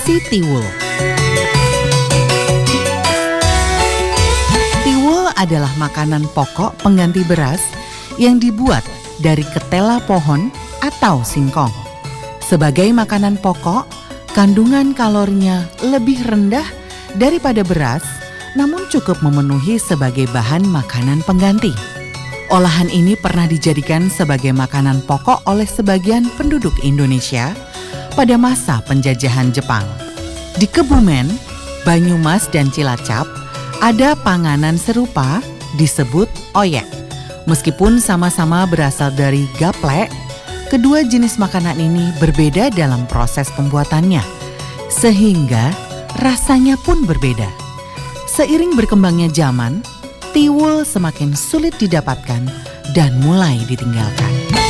Nasi tiwul. Tiwul adalah makanan pokok pengganti beras yang dibuat dari ketela pohon atau singkong. Sebagai makanan pokok, kandungan kalorinya lebih rendah daripada beras, namun cukup memenuhi sebagai bahan makanan pengganti. Olahan ini pernah dijadikan sebagai makanan pokok oleh sebagian penduduk Indonesia pada masa penjajahan Jepang. Di Kebumen, Banyumas, dan Cilacap ada panganan serupa disebut oyek. Meskipun sama-sama berasal dari gaplek, kedua jenis makanan ini berbeda dalam proses pembuatannya, sehingga rasanya pun berbeda. Seiring berkembangnya zaman, tiwul semakin sulit didapatkan dan mulai ditinggalkan.